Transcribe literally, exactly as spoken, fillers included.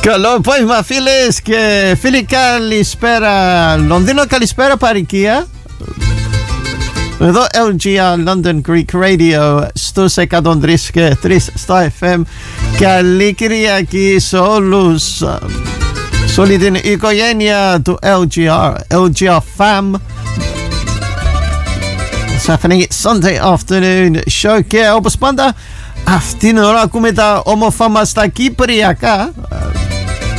Καλό απόγευμα φίλες και φίλοι, καλησπέρα Λονδίνο, καλησπέρα Παροικία. Εδώ ελ τζι αρ London Greek Radio στους εκατόν τρία και τρία στα εφ εμ. Καλή Κυριακή σε όλους, σε όλη την οικογένεια του ελ τζι αρ, ελ τζι αρ Fam. It's happening Sunday afternoon show και όπως πάντα αυτή την ώρα ακούμε τα όμορφα μας τα κυπριακά.